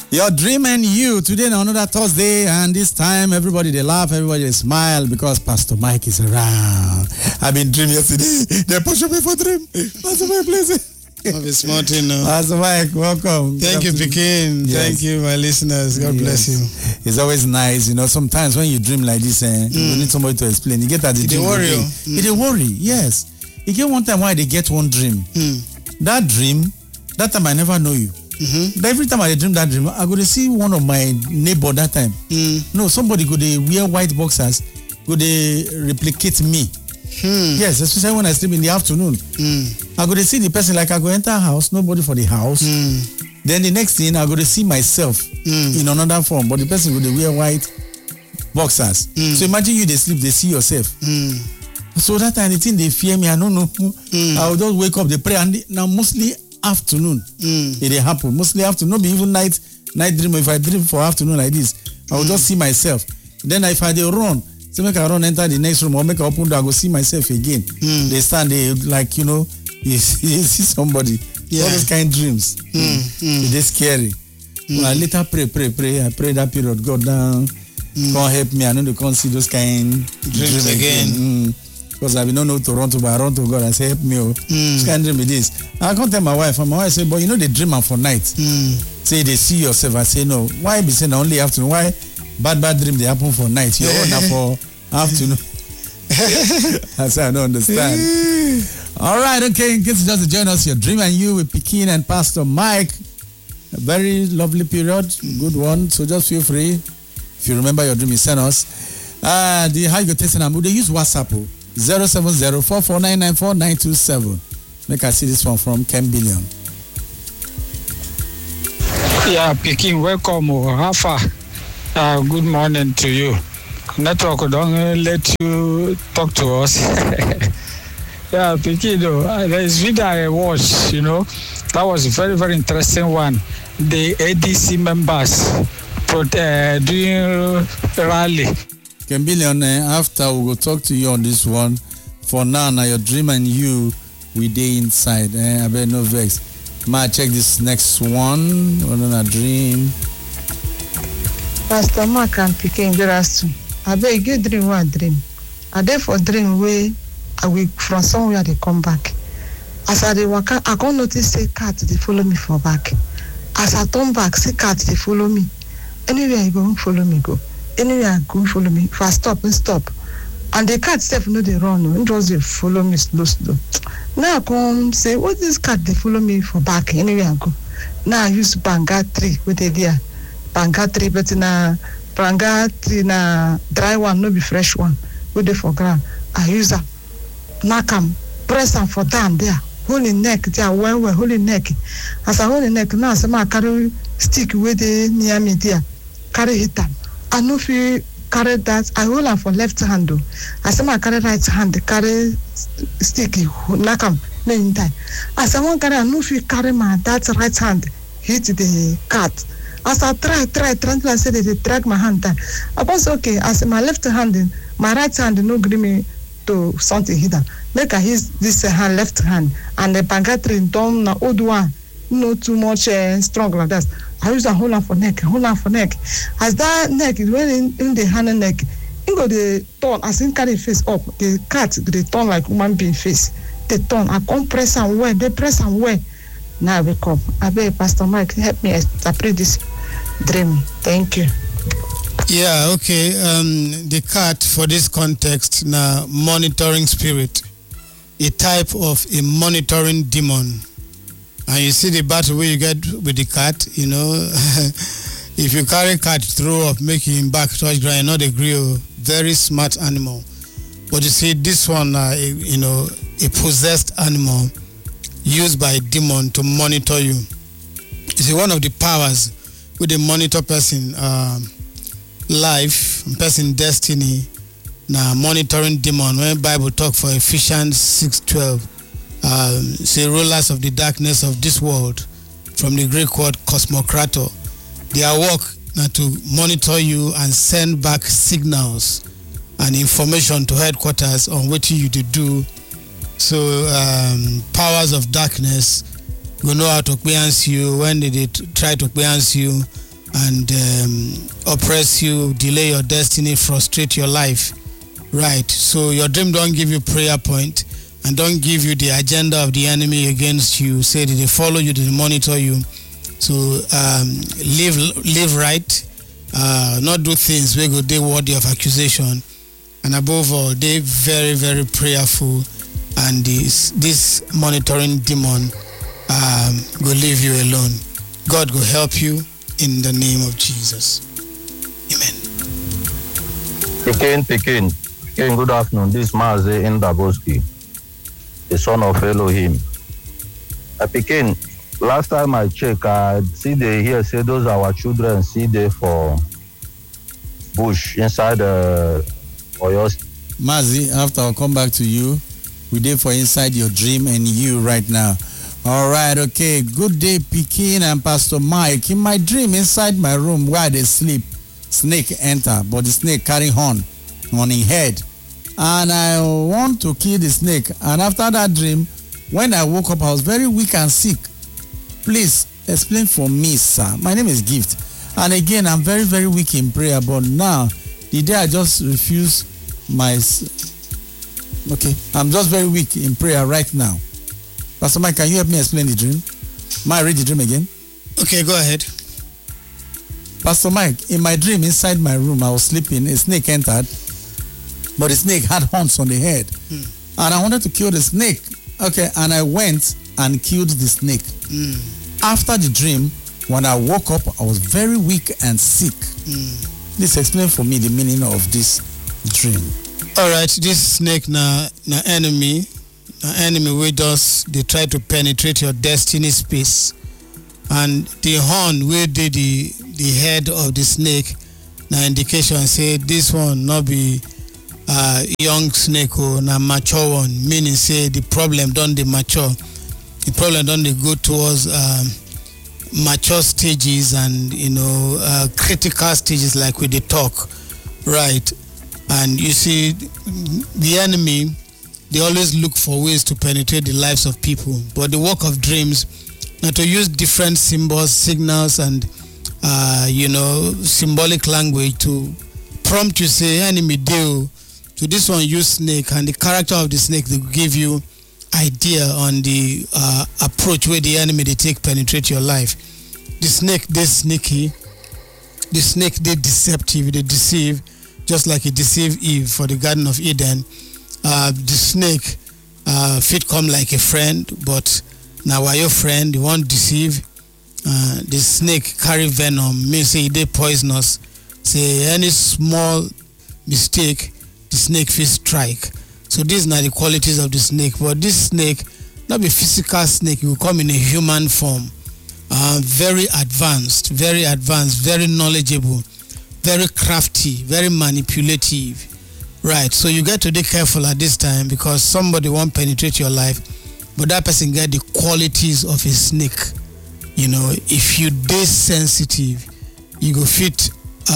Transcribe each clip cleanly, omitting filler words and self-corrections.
Your dream and you. Today on another Thursday, and this time everybody they laugh, everybody they smile because Pastor Mike is around. I've been dreaming yesterday. They push me for dream. Pastor Mike, please. I'll be smart enough. Pastor Mike, welcome. Thank you, Pekin. Yes. Thank you, my listeners. God bless you. It's always nice, sometimes when you dream like this, you need somebody to explain. You get that the dream. It's a worry, yes. You get one time why they get one dream. That dream, that time I never know you. Every time I dream that dream, I go to see one of my neighbor that time. No, somebody go to wear white boxers, go to replicate me. Yes, especially when I sleep in the afternoon. I go to see the person, like I go enter a house, nobody for the house. Then the next thing, I go to see myself in another form, but the person go to wear white boxers. So imagine you, they sleep, they see yourself. So that time, the thing they fear me, I don't know. I will just wake up, they pray, and now mostly afternoon it happen. Mostly afternoon, not be even night dream. If I dream for afternoon like this, I will just see myself. Then if I run, so make I run enter the next room or make I open door, I go see myself again. They stand there like you see somebody. All those kind of dreams. It's scary. When I later pray. I pray that period. God down, come help me. I know they can't see those kind dreams again. Because I don't know to run to, but I run to God. I say, help me. This kind of dream with this. I can't tell my wife. And my wife say, but they dream for night. Say they see yourself. I say, no. Why be saying only afternoon? Why bad dream they happen for night? Your own for afternoon. I say I don't understand. All right, okay. In case you just join us, your dream and you with Pekin and Pastor Mike. A very lovely period, good one. So just feel free. If you remember your dream, you send us. How you go testing them? They use WhatsApp. 070-44994927. Make I see this one from Ken Billion. Yeah, Pekin, welcome. Rafa, good morning to you. Network don't let you talk to us. Yeah, Pekin, there is video I watched, that was a very, very interesting one. The ADC members doing rally. Ken Billion, after we will talk to you on this one. For now, your dream and you, we day inside. I bet no vex. Might check this next one. What on a dream? Pastor Mark and Pekin, good afternoon. I bet you dream one dream. I dey for dream where I will from somewhere they come back. As I dey walk, I can't notice say cat they follow me for back. As I turn back, see cat they follow me. Anywhere I go, follow me go. Anywhere I go, follow me. If I stop. And the cat self they run, and just they follow me slow. Now I come say, what this cat they follow me for back anywhere I go. Now I use banga tree with the idea. Banga tree, but na banga tree na dry one, no be fresh one. With the for ground. I use that. Knock am, press am for down there. Hold in neck there, well, hold in neck. As I hold in neck, now I carry stick with the near me there. Carry hit am. I know if you carry that, I hold on for left hand. As I carry right hand, carry sticky, knock him, then die. As I want carry, I know if you carry that right hand, hit the cat. As I try, I said they drag my hand down. I was okay. As my left hand, my right hand no give me to something hit them. Make I use this hand, left hand, and the bangatry don't na old one. No too much strong like that. I use a hold on for neck. As that neck is when in the hand and neck, you go the turn as in carry face up. The cat they turn like human being face. They turn. I come press and wear. They press and wear. Now I wake up. I beg Pastor Mike help me interpret this dream. Thank you. Yeah, okay. The cat for this context now monitoring spirit, a type of a monitoring demon. And you see the battle where you get with the cat, if you carry cat throw up, make him back touch ground, not a grill, very smart animal. But you see this one, a possessed animal used by a demon to monitor you. You see, one of the powers with the monitor person life, person destiny, now monitoring demon. When Bible talk for Ephesians 6:12. Say rulers of the darkness of this world, from the Greek word cosmokrator. Their work now to monitor you and send back signals and information to headquarters on what you to do. So powers of darkness will know how to cleanse you when they try to cleanse you, and oppress you, delay your destiny, frustrate your life. Right. So your dream don't give you prayer point and don't give you the agenda of the enemy against you. Say that they follow you, they monitor you. So live right, not do things where go they worthy of accusation, and above all, they very, very prayerful, and this monitoring demon go leave you alone. God will help you in the name of Jesus. Amen. Pekin, good afternoon. This is Maze in Daboski, the son of Elohim. Pekin, last time I check, I see they here say those are our children see they for bush inside Oyo. Mazi, after I'll come back to you. We did for inside your dream and you right now. All right, okay. Good day, Pekin and Pastor Mike. In my dream, inside my room where they sleep, snake enter, but the snake carry horn on his head. And I want to kill the snake. And after that dream, when I woke up, I was very weak and sick. Please explain for me, sir. My name is Gift. And again, I'm very, very weak in prayer. But now, the day I just refuse okay, I'm just very weak in prayer right now. Pastor Mike, can you help me explain the dream? May I read the dream again? Okay, go ahead. Pastor Mike, in my dream, inside my room, I was sleeping. A snake entered, but the snake had horns on the head. And I wanted to kill the snake. Okay, and I went and killed the snake. After the dream, when I woke up, I was very weak and sick. Please explain for me the meaning of this dream. All right, this snake na enemy wey just they try to penetrate your destiny space, and the horn wey dey the head of the snake na indication say this one not be young snake or na mature one, meaning say the problem don dey mature, the problem don dey go towards mature stages and critical stages like we dey talk, right? And you see, the enemy, they always look for ways to penetrate the lives of people. But the work of dreams, now to use different symbols, signals, and symbolic language to prompt you, say, enemy deal. To this one, use snake, and the character of the snake, they give you idea on the approach where the enemy they take penetrate your life. The snake, they sneaky. The snake, they deceptive. They deceive. Just like he deceived Eve for the Garden of Eden, the snake fit come like a friend, but now while your friend, you won't deceive. The snake carry venom, means say they poisonous. Say any small mistake, the snake fit strike. So these are the qualities of the snake. But this snake, not be physical snake, it will come in a human form. Very advanced, very knowledgeable, very crafty, very manipulative, right? So you get to be careful at this time because somebody won't penetrate your life, but that person get the qualities of a snake. If you dey sensitive, you go fit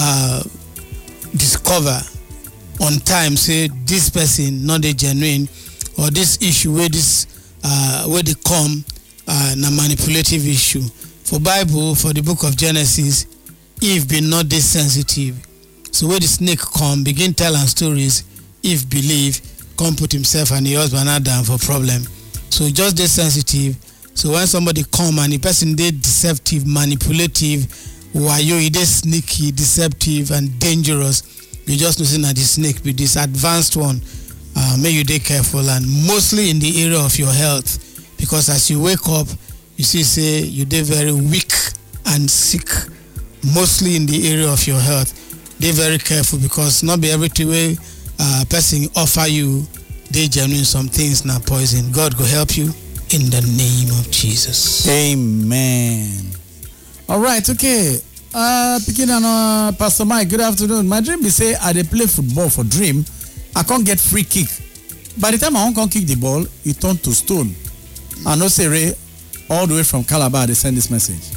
discover on time, say this person not a genuine, or this issue where they come na manipulative issue. For Bible, for the book of Genesis, Eve be not this sensitive. So where the snake come, begin telling stories, Eve believe, come put himself and the husband Adam for problem. So just this sensitive. So when somebody come and the person they deceptive, manipulative, why you they sneaky, deceptive and dangerous, you just know that the snake be this advanced one. May you be careful, and mostly in the area of your health, because as you wake up, you see say you dey very weak and sick. Mostly in the area of your health, they very careful because not be everything way person offer you, they genuine some things now poison. God go help you in the name of Jesus. Amen. All right, okay. Picking on Pastor Mike, good afternoon. My dream be say I dey play football for dream. I can't get free kick. By the time I can't kick the ball, it turn to stone. I know say Ray, all the way from Calabar, they send this message.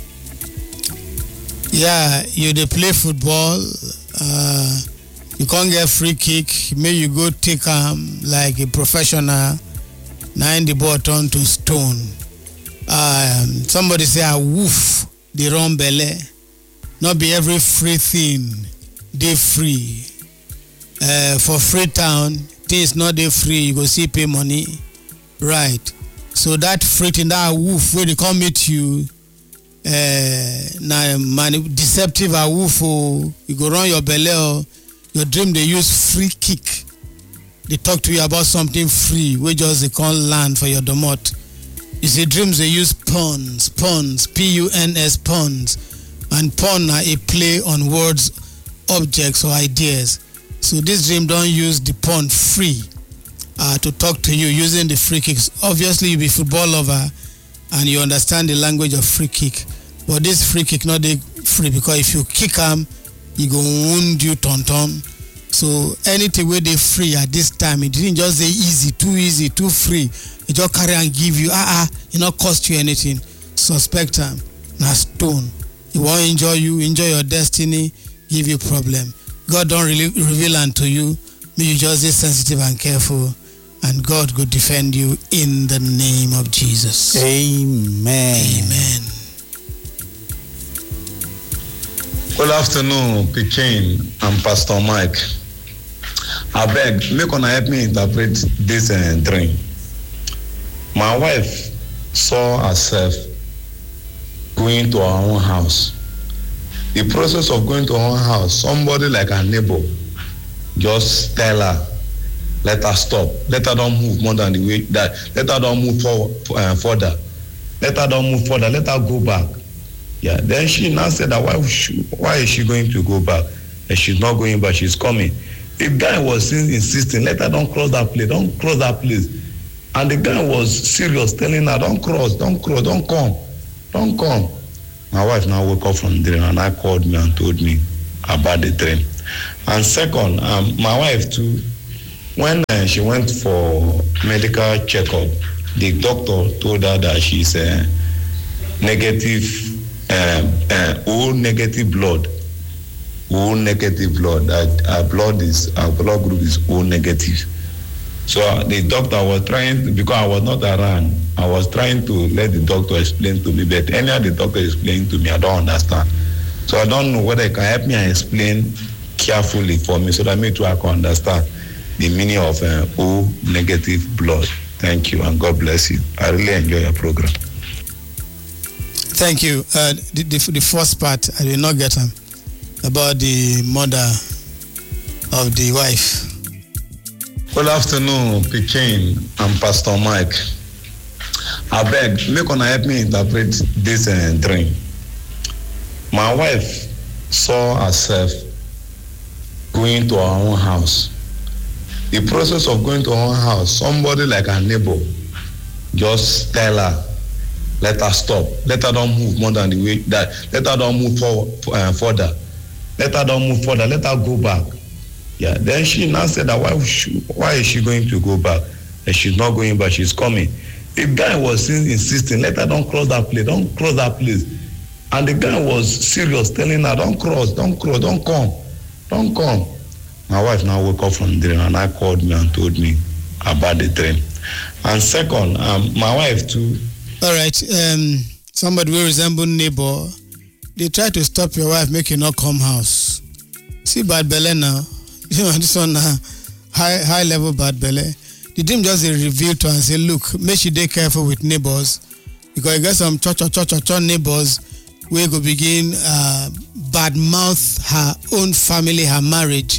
Yeah, you dey play football, you can't get free kick, may you go take like a professional, now the ball turn to stone. Somebody say, woof, the wrong belly. not be every free thing they free. For Freetown, things not they free, you go see pay money. Right. So that free thing, that wolf where they come meet you, deceptive a wolf, you go run your belly, your dream they use free kick. They talk to you about something free, where just they can't land for your domot. You see, dreams they use puns, P-U-N-S, puns. And pun are a play on words, objects or ideas. So this dream don't use the pun free to talk to you using the free kicks. Obviously you be football lover and you understand the language of free kick. But this free kick not the free, because if you kick them, you go wound you ton. So anything where they free at this time, it didn't just say easy, too free. It just carry and give you, it not cost you anything. Suspect them, na stone. It won't enjoy your destiny, give you problem. God don't really reveal unto you. May you just be sensitive and careful, and God will defend you in the name of Jesus. Amen. Amen. Good afternoon, Pekin and Pastor Mike. I beg, make una help me interpret this dream. My wife saw herself going to her own house. The process of going to her own house, somebody like her neighbor just tell her, let her stop, let her don't move more than the way that, let her don't move further, let her don't move further, let her go back. Yeah, then she now said that why is she going to go back? And she's not going back, she's coming. The guy was insisting, let her don't cross that place. And the guy was serious, telling her, don't come. My wife now woke up from the dream and I called me and told me about the dream. And second, my wife too, when she went for medical checkup, the doctor told her that she's negative, O negative blood. That her blood group is O negative. So the doctor was trying, because I was not around, I was trying to let the doctor explain to me, but any of the doctor explained to me, I don't understand. So I don't know whether you can help me and explain carefully for me so that me too I can understand the meaning of O negative blood. Thank you and God bless you. I really enjoy your program. Thank you. The first part I did not get about the mother of the wife. Good afternoon, Pekin and Pastor Mike. I beg, make una help me interpret this dream. My wife saw herself going to her own house. The process of going to her own house, somebody like her neighbor just tell her, let her stop, let her don't move more than the way that, let her don't move further, let her don't move further, let her go back. Yeah, then she now said that why is she going to go back? And she's not going back, she's coming. The guy was insisting, let her don't cross that place. And the guy was serious, telling her, don't come. My wife now woke up from the dream and I called me and told me about the dream. And second, my wife too. All right, somebody will resemble neighbor. They try to stop your wife, make you not come house. See bad belly now. You know, this one high level bad belly. The dream just revealed to her and say, look, make she dey careful with neighbors, because you get some church neighbors where go begin bad mouth her own family, her marriage,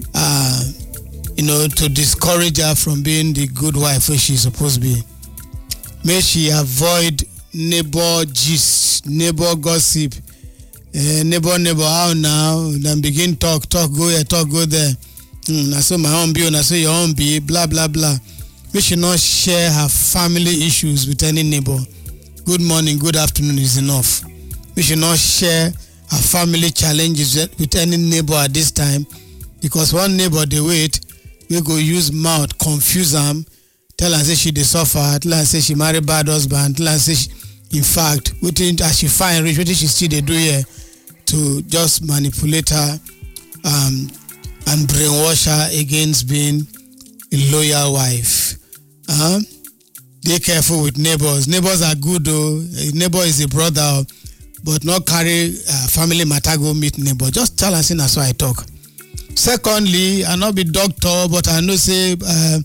to discourage her from being the good wife where she's supposed to be. May she avoid neighbor gist, neighbor gossip, neighbor, how now? Then begin talk, go here, talk, go there. I saw my own be, I saw your own be, blah, blah, blah. We should not share her family issues with any neighbor. Good morning, good afternoon is enough. We should not share her family challenges with any neighbor at this time, because one neighbor they wait, we go use mouth, confuse them, tell her say she dey suffer, tell her say she marry bad husband, tell her say she, in fact, as she find rich, what she still they do here to just manipulate her and brainwash her against being a loyal wife. Be careful with neighbors. Neighbors are good though. A neighbor is a brother, but not carry family matter go meet neighbor. Just tell us in as I talk. Secondly, I not be doctor, but I know say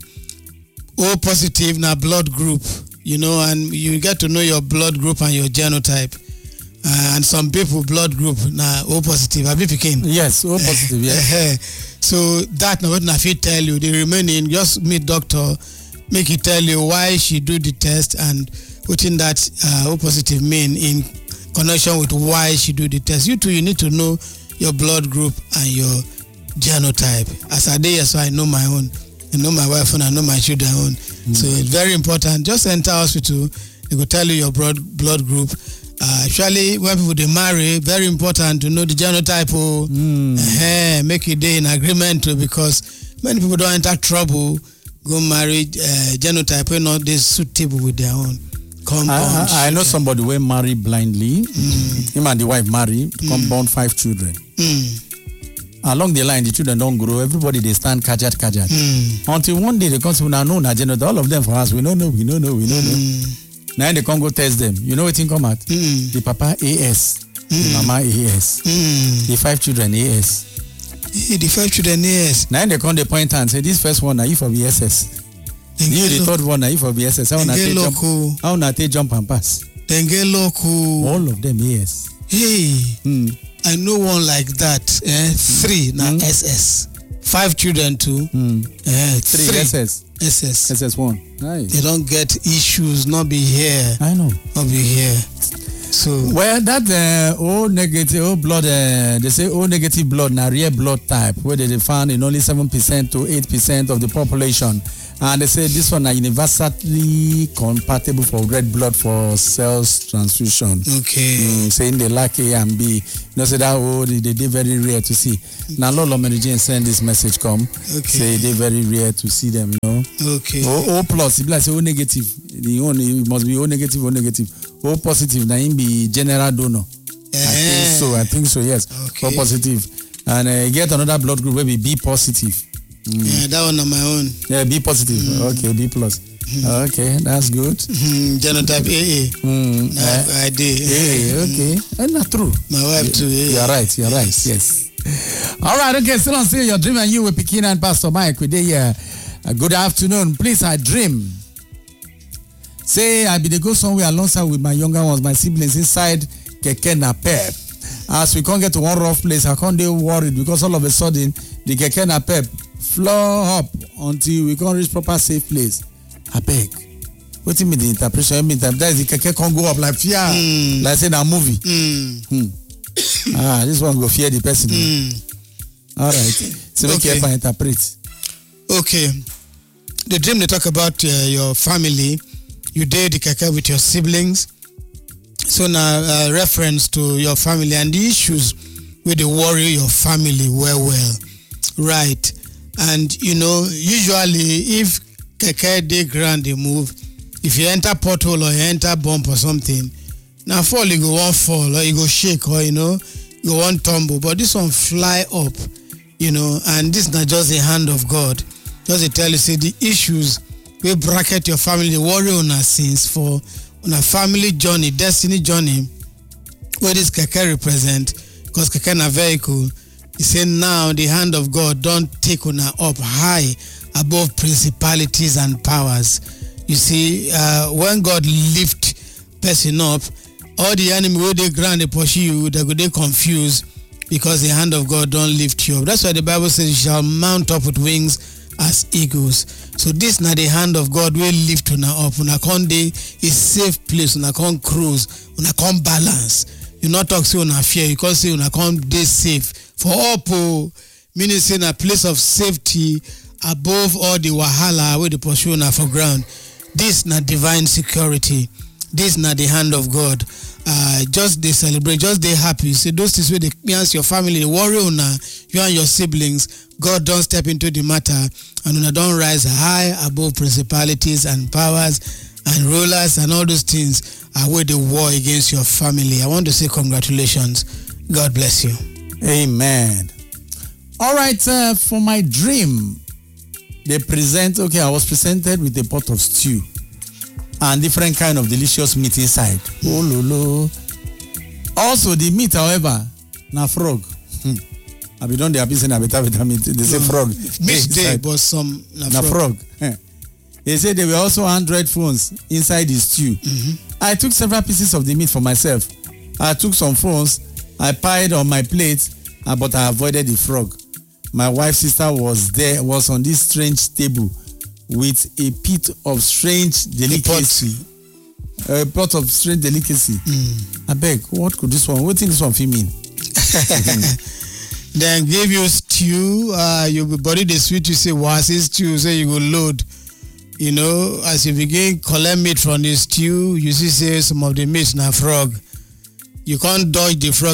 O positive na blood group, you know, and you get to know your blood group and your genotype. And some people blood group na O positive. Have you became? Yes, O positive. Yes. So that now what I fit tell you. The remaining, just meet doctor, make he tell you why she do the test and putting that O positive mean in connection with why she do the test. You too, you need to know your blood group and your genotype. As I did, so I know my own. I know my wife and I know my children own. So it's very important. Just enter hospital. They will tell you your blood group. Actually, when people they marry, very important to know the genotype. Make it day in agreement too, because many people don't enter trouble. Go marry genotype when not they suitable with their own compound. I know somebody who marry blindly. Him and the wife marry, come born 5 children. Along the line, the children don't grow. Everybody they stand kajat. Until one day they come to now know na genotype. All of them for us, we don't know. Now they can't go test them. You know what thing come out? The papa AS, the mama AS, the 5 children AS. The 5 children AS. Now they come the point and say this first one na you for BSS. You the third one na you for BSS. How na take jump and pass? Then get local. All of them AS. Hey, I know one like that. 3 na SS. 5 children too. 3 SS. SS1. Nice. They don't get issues, not be here. I know. Not be here. So well, that O negative O blood, they say O negative blood, na rare blood type, where they found in only 7% to 8% of the population, and they say this one are universally compatible for red blood for cells transfusion. Okay. Saying they lack A and B. You know, say that they very rare to see. Now, Lolo Meridian send this message come. Okay. Say they very rare to see them. You know. Okay. O plus, if like say O negative, it must be O negative, O negative. O positive, na him be general donor. I think so, yes. Okay. O positive. And get another blood group where be B positive. Yeah, that one on my own. Yeah, B positive. Okay, B plus. Okay, that's good. Genotype AA. I did. AA, okay. And not true. My wife too. You're right, yes. All right, okay, still on Still Your Dream and you with Pekin and Pastor Mike. We're here. Good afternoon. Please, I dream. Say I be the go somewhere alongside with my younger ones, my siblings inside Keke Napep. As we can't get to one rough place, I can't be worried because all of a sudden the Keke Napep floor up until we can't reach proper safe place. I beg. What do you mean the interpretation? That is the Keke can't go up like fear, like say that movie. This one go fear the person. All right. So make care for interpret. Okay. The dream they talk about your family. You did the keke with your siblings. So now reference to your family and the issues with the worry your family well. Right. And you know, usually if keke dey ground they move, if you enter pothole or you enter bump or something, now fall you go one fall or you go shake or you know, you go one tumble. But this one fly up, you know, and this is not just the hand of God. Just to tell you, say the issues we bracket your family, worry on our sins for on a family journey, destiny journey, where this keke represent, because keke na vehicle, he said now the hand of God don't take on up high above principalities and powers. You see, when God lift person up, all the enemy where they ground they pursue you, they go they confused because the hand of God don't lift you up. That's why the Bible says you shall mount up with wings as eagles. So this na the hand of God will lift una up. Una can't dey a safe place. Una can't cruise. Una can't balance. You not talk say una fear. You can't say una can't dey safe. For up, meaning say a place of safety above all the wahala where the pursue una for ground. This na divine security. This na the hand of God. Just they celebrate, just they happy. Say those things where they experience your family, worry una, you and your siblings. God don't step into the matter and una don't rise high above principalities and powers and rulers and all those things are where they war against your family. I want to say congratulations. God bless you. Amen. All right, for my dream, they present, I was presented with a pot of stew and different kind of delicious meat inside. Oh, lolo. Also, the meat, however, na frog. I be done the happy saying I better vitamin. They say frog. Meat day, but some na frog. They say there were also Android phones inside the stew. I took several pieces of the meat for myself. I took some phones. I piled on my plate, but I avoided the frog. My wife's sister was on this strange table with a pit of strange delicacy. A pot of strange delicacy. I beg, what could this one? What think this one feel mean? Then give you stew. You be body the sweet. You say what's stew? Say you go load. You know, as you begin collect meat from the stew, you see say some of the meat na frog. You can't dodge the frog.